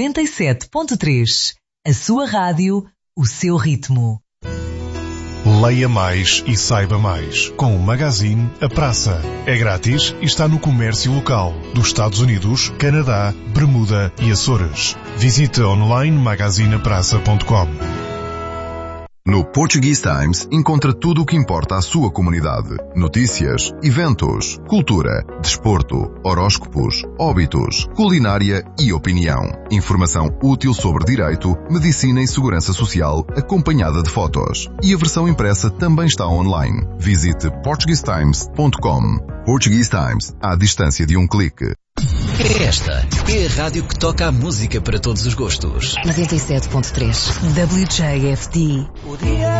97.3. A sua rádio, o seu ritmo. Leia mais e saiba mais com o magazine A Praça. É grátis e está no comércio local dos Estados Unidos, Canadá, Bermuda e Açores. Visite online magazineapraça.com. No Portuguese Times encontra tudo o que importa à sua comunidade. Notícias, eventos, cultura, desporto, horóscopos, óbitos, culinária e opinião. Informação útil sobre direito, medicina e segurança social, acompanhada de fotos. E a versão impressa também está online. Visite portuguesetimes.com. Portuguese Times, à distância de um clique. Esta é a rádio que toca a música para todos os gostos. 97.3 WJFD.